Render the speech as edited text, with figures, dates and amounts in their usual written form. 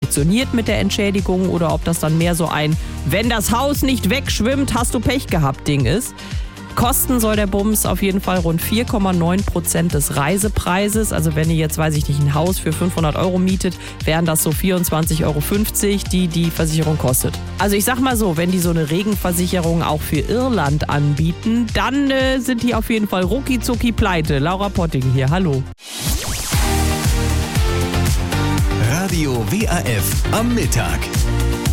funktioniert mit der Entschädigung oder ob das dann mehr so ein, wenn das Haus nicht wegschwimmt, hast du Pech gehabt Ding ist. Kosten soll der Bums auf jeden Fall rund 4,9% des Reisepreises. Also wenn ihr jetzt, weiß ich nicht, ein Haus für 500 € mietet, wären das so 24,50 €, die Versicherung kostet. Also ich sag mal so, wenn die so eine Regenversicherung auch für Irland anbieten, dann sind die auf jeden Fall rucki-zucki pleite. Laura Potting hier, hallo. Radio WAF am Mittag.